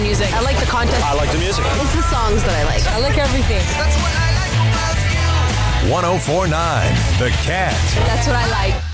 music. I like the content. I like the music. It's the songs that I like. I like everything. That's what I like about you. 1049 The Cat. That's what I like.